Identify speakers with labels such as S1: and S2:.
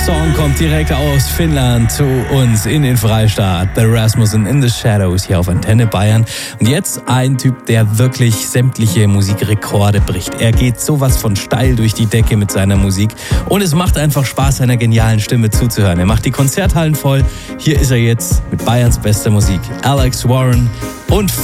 S1: Song kommt direkt aus Finnland zu uns in den Freistaat. The Rasmussen in the Shadows hier auf Antenne Bayern. Und jetzt ein Typ, der wirklich sämtliche Musikrekorde bricht. Er geht sowas von steil durch die Decke mit seiner Musik. Und es macht einfach Spaß, seiner genialen Stimme zuzuhören. Er macht die Konzerthallen voll. Hier ist er jetzt mit Bayerns bester Musik. Alex Warren und